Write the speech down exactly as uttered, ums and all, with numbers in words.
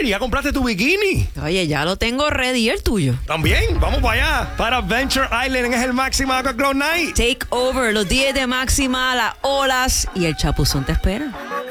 Adventure, ya compraste tu bikini. Oye, ya lo tengo ready, el tuyo. También, vamos para allá. Para Adventure Island, es el Máxima Aqua Club Night. Take over, los días de máxima, las olas y el chapuzón te espera.